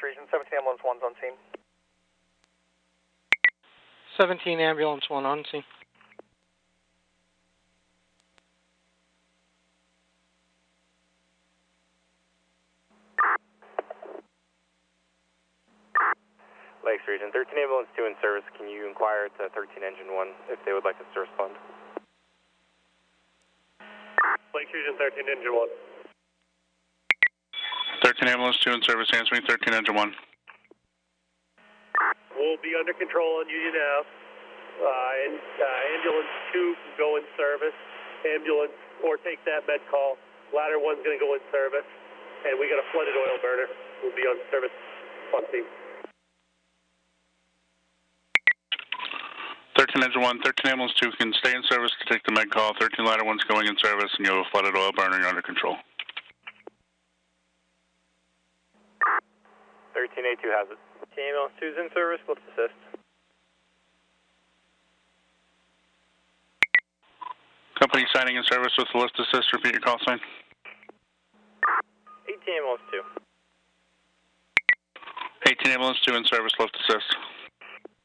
Region, 17 Ambulance 1's on scene. 17 Ambulance 1 on scene. Lakes Region, 13 Ambulance 2 in service. Can you inquire to 13 Engine 1 if they would like us to respond? Lakes Region, 13 Engine 1. 13 Ambulance 2 in service, answering 13 Engine 1. We'll be under control on Union Ave. Ambulance 2 can go in service. Ambulance, or take that med call. Ladder 1's going to go in service. And we got a flooded oil burner. We'll be on service on scene. 13 Engine 1, 13 Ambulance 2 can stay in service to take the med call. 13 Ladder 1's going in service, and you have a flooded oil burner. You're under control. 13A2 has it. Ambulance 2's in service, let's assist. Company signing in service with the lift assist. Repeat your call sign. 18 Ambulance 2. 18 Ambulance 2 in service, lift assist.